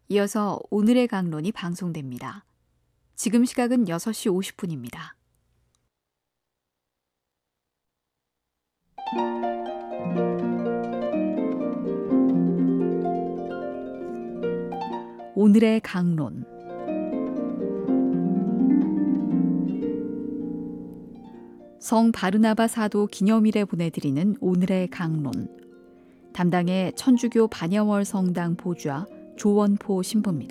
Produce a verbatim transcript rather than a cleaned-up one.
이어서 오늘의 강론이 방송됩니다. 지금 시각은 여섯 시 오십 분입니다. 오늘의 강론. 성 바르나바 사도 기념일에 보내드리는 오늘의 강론. 담당의 천주교 반야월 성당 보좌 조원포 신부입니다.